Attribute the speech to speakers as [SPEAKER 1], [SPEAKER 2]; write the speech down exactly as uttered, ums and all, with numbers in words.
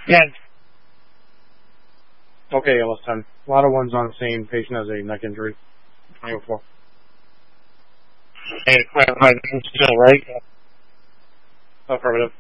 [SPEAKER 1] Again.
[SPEAKER 2] Okay, L S ten. A lot of ones on the scene. Patient has a neck injury. twenty oh four.
[SPEAKER 1] Okay, to clarify, the still right?
[SPEAKER 2] Affirmative.